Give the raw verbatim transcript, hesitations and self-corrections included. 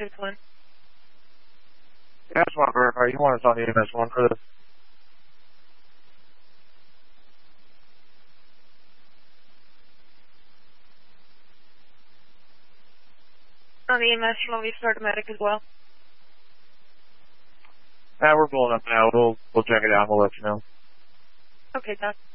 six one. Yeah, I just want to verify. You want us on the E M S one for this? On the E M S, you want me to start a medic as well? Yeah, we're blowing up now. We'll, we'll check it out and we'll let you know. Okay, Doc.